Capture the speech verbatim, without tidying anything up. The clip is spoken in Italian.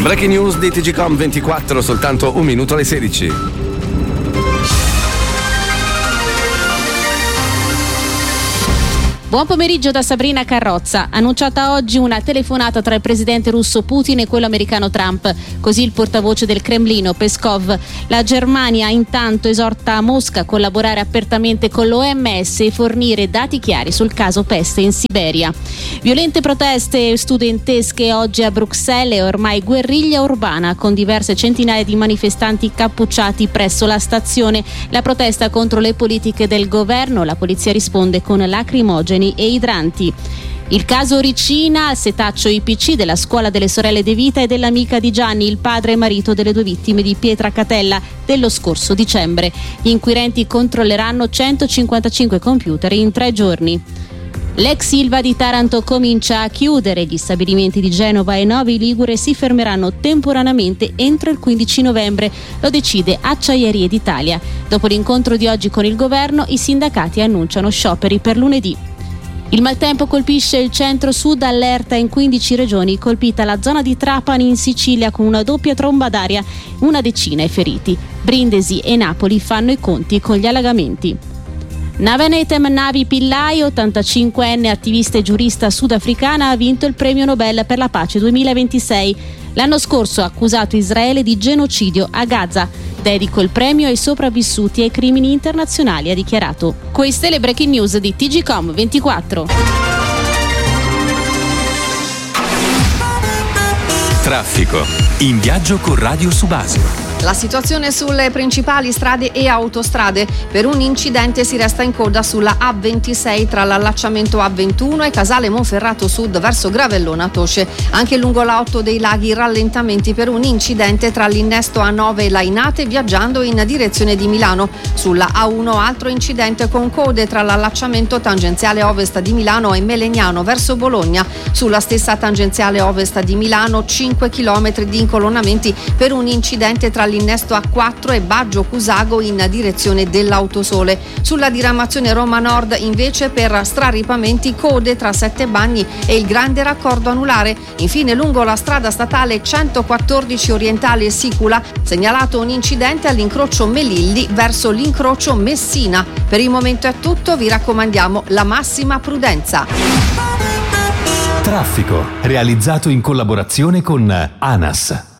Breaking news di T G Com ventiquattro, soltanto un minuto alle sedici. Buon pomeriggio da Sabrina Carrozza. Annunciata oggi una telefonata tra il presidente russo Putin e quello americano Trump. Così il portavoce del Cremlino, Peskov. La Germania intanto esorta Mosca a collaborare apertamente con l'O M S e fornire dati chiari sul caso peste in Siberia. Violente proteste studentesche oggi a Bruxelles e ormai guerriglia urbana con diverse centinaia di manifestanti cappucciati presso la stazione. La protesta contro le politiche del governo, la polizia risponde con lacrimogeni e idranti. Il caso Ricina, al setaccio I P C della scuola delle sorelle De Vita e dell'amica di Gianni, il padre e marito delle due vittime di Pietracatella dello scorso dicembre. Gli inquirenti controlleranno centocinquantacinque computer in tre giorni. L'ex Ilva di Taranto comincia a chiudere. Gli stabilimenti di Genova e Novi Ligure si fermeranno temporaneamente entro il quindici novembre. Lo decide Acciaierie d'Italia. Dopo l'incontro di oggi con il governo, i sindacati annunciano scioperi per lunedì. Il maltempo colpisce il centro-sud, allerta in quindici regioni, colpita la zona di Trapani in Sicilia con una doppia tromba d'aria, una decina i feriti. Brindisi e Napoli fanno i conti con gli allagamenti. Navenetem Navi Pillai, ottantacinquenne attivista e giurista sudafricana, ha vinto il premio Nobel per la pace duemilaventisei. L'anno scorso ha accusato Israele di genocidio a Gaza. Dedico il premio ai sopravvissuti ai crimini internazionali, ha dichiarato. Queste le breaking news di T G Com ventiquattro. Traffico. In viaggio con Radio Subasio. La situazione sulle principali strade e autostrade. Per un incidente si resta in coda sulla A ventisei tra l'allacciamento A ventuno e Casale Monferrato Sud verso Gravellona Tosce. Anche lungo la otto dei Laghi rallentamenti per un incidente tra l'innesto A nove e Lainate viaggiando in direzione di Milano. Sulla A uno altro incidente con code tra l'allacciamento tangenziale ovest di Milano e Melegnano verso Bologna. Sulla stessa tangenziale ovest di Milano cinque chilometri di incolonnamenti per un incidente tra l'innesto A quattro e Baggio Cusago in direzione dell'Autosole. Sulla diramazione Roma Nord invece per straripamenti code tra Sette Bagni e il grande raccordo anulare. Infine lungo la strada statale centoquattordici orientale Sicula segnalato un incidente all'incrocio Melilli verso l'incrocio Messina. Per il momento è tutto, vi raccomandiamo la massima prudenza. Traffico, realizzato in collaborazione con ANAS.